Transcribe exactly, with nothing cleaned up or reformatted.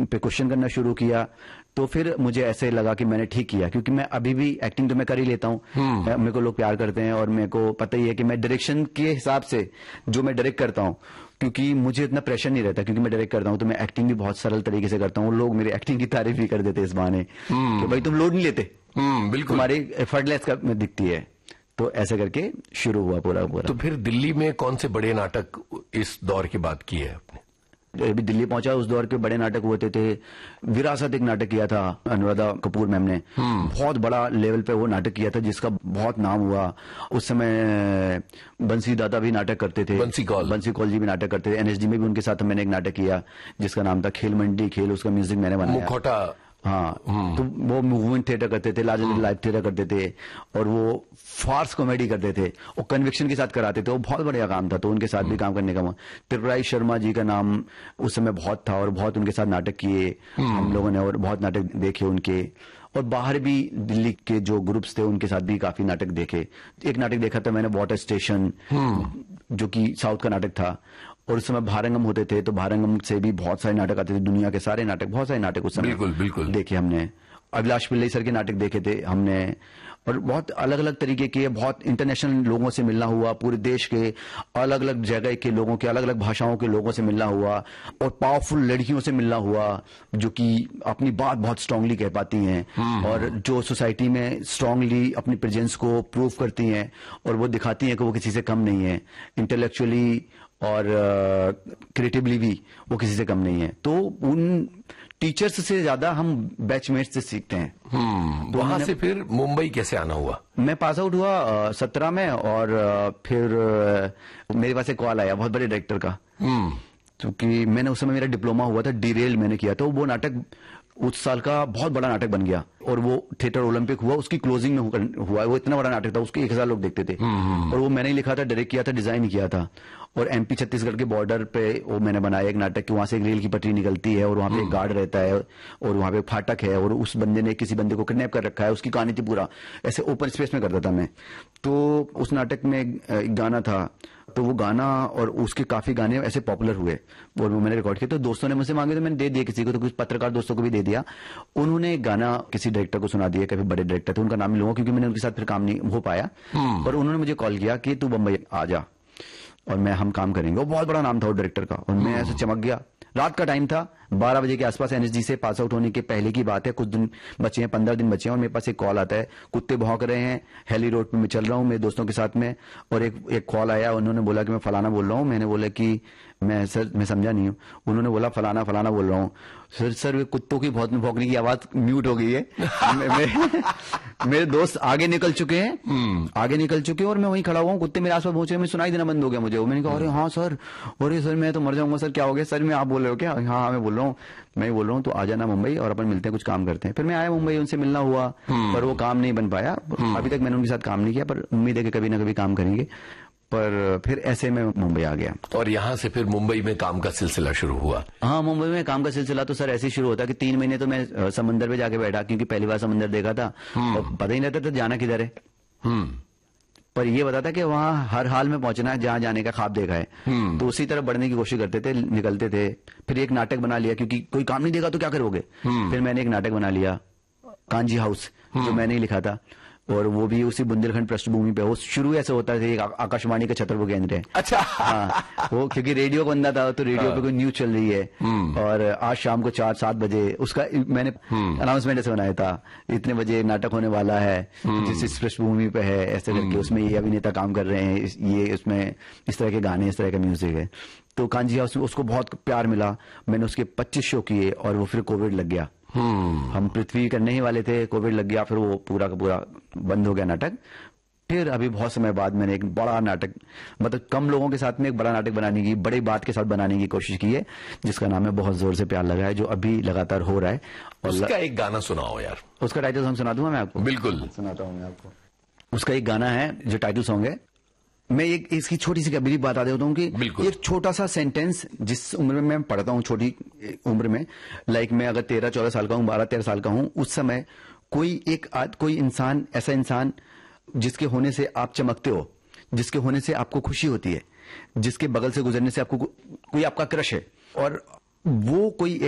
पे क्वेश्चन करना शुरू किया। तो फिर मुझे ऐसे लगा कि मैंने ठीक किया, क्योंकि मैं अभी भी एक्टिंग तो मैं कर ही लेता हूँ, मेरे को लोग प्यार करते हैं और मेरे को पता ही है कि मैं डायरेक्शन के हिसाब से जो मैं डायरेक्ट करता हूँ, क्योंकि मुझे इतना प्रेशर नहीं रहता, क्योंकि मैं डायरेक्ट करता हूँ तो मैं एक्टिंग भी बहुत सरल तरीके से करता हूँ। लोग मेरी एक्टिंग की तारीफ भी कर देते इस बहाने कि भाई तुम लोड नहीं लेते, बिल्कुल तुम्हारी एफर्टलेस का में दिखती है। तो ऐसे करके शुरू हुआ पूरा पूरा। तो फिर दिल्ली में कौन से बड़े नाटक इस दौर की बात की है आपने? अभी दिल्ली पहुंचा उस दौर के बड़े नाटक होते थे। विरासत एक नाटक किया था अनुराधा कपूर मैम ने, बहुत बड़ा लेवल पे वो नाटक किया था जिसका बहुत नाम हुआ। उस समय बंसी दादा भी नाटक करते थे, बंसी कौल बंसी कौल जी भी नाटक करते थे। एनएसडी में भी उनके साथ मैंने एक नाटक किया जिसका नाम था खेल मंडी खेल, उसका म्यूजिक मैंने बनाया। मुखौटा, हाँ, तो वो मूवमेंट थिएटर करते थे, लार्जर लाइव थिएटर करते थे और वो फार्स कॉमेडी करते थे और कन्विक्शन के साथ कराते थे। वो बहुत बढ़िया काम था, तो उनके साथ भी काम करने का। त्रिपुरारी शर्मा जी का नाम उस समय बहुत था और बहुत उनके साथ नाटक किए हम लोगों ने और बहुत नाटक देखे उनके। और बाहर भी दिल्ली के जो ग्रुप्स थे उनके साथ भी काफी नाटक देखे। एक नाटक देखा था मैंने वाटर स्टेशन, जो कि साउथ का नाटक था, और उस समय भारंगम होते थे, तो भारंगम से भी बहुत सारे नाटक आते थे, दुनिया के सारे नाटक, बहुत सारे नाटक उस समय बिल्कुल बिल्कुल देखे हमने। अभिलाष पिल्लई सर के नाटक देखे थे हमने और बहुत अलग अलग तरीके के, बहुत इंटरनेशनल लोगों से मिलना हुआ, पूरे देश के अलग अलग जगह के लोगों के, अलग अलग भाषाओं के लोगों से मिलना हुआ और पावरफुल लड़कियों से मिलना हुआ जो कि अपनी बात बहुत स्ट्रांगली कह पाती हैं और जो सोसाइटी में स्ट्रांगली अपनी प्रेजेंस को प्रूव करती हैं और वो दिखाती हैं कि वो किसी से कम नहीं है, इंटेलेक्चुअली और क्रिएटिवली uh, भी वो किसी से कम नहीं है। तो उन टीचर्स से ज्यादा हम बैचमेट्स से सीखते हैं। हम्म तो वहां से फिर मुंबई कैसे आना हुआ? मैं पास आउट हुआ सत्रह में और uh, फिर uh, मेरे पास एक कॉल आया बहुत बड़े डायरेक्टर का, क्योंकि मैंने उस समय मेरा डिप्लोमा हुआ था, डीरेल मैंने किया था। वो नाटक उस साल का बहुत बड़ा नाटक बन गया और वो थिएटर ओलंपिक हुआ, उसकी क्लोजिंग में हुआ। वो इतना बड़ा नाटक था, उसके एक हजार लोग देखते थे और वो मैंने ही लिखा था, डायरेक्ट किया था, डिजाइन किया था। और एमपी छत्तीसगढ़ के बॉर्डर पे वो मैंने बनाया एक नाटक कि वहां से एक रेल की पटरी निकलती है और वहां पे एक गार्ड रहता है और वहां पे फाटक है और उस बंदे ने किसी बंदे को किडनैप कर रखा है, उसकी कहानी थी पूरा। ऐसे ओपन स्पेस में करता था मैं। तो उस नाटक में एक गाना था, तो वो गाना और उसके काफी गाने ऐसे पॉपुलर हुए और वो मैंने रिकॉर्ड किया। तो दोस्तों ने मुझसे मांगे तो मैंने दे दिया किसी को, तो कुछ पत्रकार दोस्तों को भी दे दिया। उन्होंने गाना किसी डायरेक्टर को सुना दिया, काफी बड़े डायरेक्टर थे, उनका नाम नहीं लूंगा क्योंकि मैंने उनके साथ फिर काम नहीं हो पाया। और उन्होंने मुझे कॉल किया कि तू बम्बई आ जा और मैं हम काम करेंगे। वो बहुत बड़ा नाम था वो डायरेक्टर का और मैं ऐसे चमक गया। रात का टाइम था, बारह बजे के आसपास, एनएसडी से पास आउट होने के पहले की बात है, कुछ दिन बचे हैं, पंद्रह दिन बचे हैं और मेरे पास एक कॉल आता है, कुत्ते भौंक रहे हैं, हेली रोड पे मैं चल रहा हूँ मेरे दोस्तों के साथ में, और एक एक कॉल आया, उन्होंने बोला कि मैं फलाना बोल रहा हूँ। मैंने बोला कि मैं सर मैं समझा नहीं हूँ। उन्होंने बोला फलाना फलाना बोल रहा हूँ। सर सर वे कुत्तों की बहुत भौंकने की आवाज म्यूट हो गई है। मे, मे, मेरे दोस्त आगे निकल चुके हैं, आगे निकल चुके हैं और मैं वहीं खड़ा हुआ हूँ, कुत्ते मेरे आसपास पहुंचे, मैं सुनाई देना बंद हो गया मुझे। मैंने कहा अरे हाँ सर, अरे सर मैं तो मर जाऊंगा सर, क्या हो गया सर, मैं आप बोल रहे हो क्या? हाँ हाँ मैं बोल रहा हूँ, मैं बोल रहा हूँ, तो आ जाना मुंबई और अपन मिलते हैं, कुछ काम करते हैं। फिर मैं आया मुंबई, उनसे मिलना हुआ पर वो काम नहीं बन पाया। अभी तक मैंने उनके साथ काम नहीं किया, पर उम्मीद है कि कभी ना कभी काम करेंगे। पर फिर ऐसे में मुंबई आ गया और यहाँ से फिर मुंबई में काम का सिलसिला शुरू हुआ। हाँ, मुंबई में काम का सिलसिला तो सर ऐसे ही शुरू होता कि तीन महीने तो मैं समंदर पे जाके बैठा, क्योंकि पहली बार समंदर देखा था और पता ही नहीं रहता था जाना किधर है। पर ये बता था कि वहाँ हर हाल में पहुंचना है, जहाँ जाने का ख्वाब देखा है, तो उसी तरह बढ़ने की कोशिश करते थे, निकलते थे। फिर एक नाटक बना लिया, क्योंकि कोई काम नहीं देगा तो क्या करोगे। फिर मैंने एक नाटक बना लिया, कांजी हाउस, जो मैंने ही लिखा था, और वो भी उसी बुंदेलखंड पृष्ठभूमि पे। वो शुरू ऐसे होता था, एक आकाशवाणी का छतरपुर केंद्र है। अच्छा। हाँ, वो क्योंकि रेडियो का बंदा था, तो रेडियो पे कोई न्यूज चल रही है और आज शाम को चार सात बजे उसका मैंने अनाउंसमेंट ऐसे बनाया था, इतने बजे नाटक होने वाला है जिस इस पृष्ठभूमि पे है, ऐसे करके उसमें ये अभिनेता काम कर रहे हैं, ये उसमें इस तरह के गाने, इस तरह का म्यूजिक है। तो कांजी हाउस उसको बहुत प्यार मिला, मैंने उसके पच्चीस शो किए और वो फिर कोविड लग गया। हम पृथ्वी करने ही वाले थे, कोविड लग गया, फिर वो पूरा का पूरा बंद हो गया नाटक। फिर अभी बहुत समय बाद मैंने एक बड़ा नाटक, मतलब कम लोगों के साथ में एक बड़ा नाटक बनाने की, बड़ी बात के साथ बनाने की कोशिश की है, जिसका नाम है बहुत जोर से प्यार लगा है, जो अभी लगातार हो रहा है। और उसका एक गाना सुनाओ यार। उसका टाइटल सॉन्ग सुना दूंगा मैं आपको? बिल्कुल सुनाता हूँ मैं आपको। उसका एक गाना है जो टाइटल सॉन्ग है। मैं एक इसकी छोटी सी मेरी बात देता हूँ कि एक छोटा सा सेंटेंस जिस उम्र में मैं पढ़ता हूँ, छोटी उम्र में, लाइक मैं अगर तेरह चौदह साल का हूँ, बारह तेरह साल का हूँ, उस समय कोई एक आद, कोई इंसान, ऐसा इंसान जिसके होने से आप चमकते हो, जिसके होने से आपको खुशी होती है, जिसके बगल से गुजरने से आपको कोई आपका क्रश है, और वो कोई एक